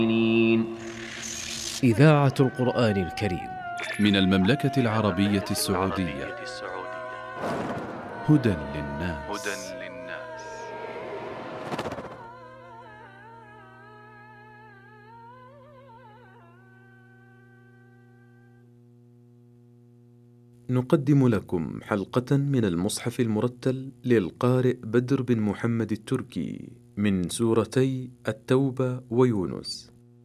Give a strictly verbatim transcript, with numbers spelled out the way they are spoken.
إذاعة القرآن الكريم من المملكة العربية السعودية. هدى للناس. نقدم لكم حلقة من المصحف المرتل للقارئ بدر بن محمد التركي من سورتي التوبة ويونس.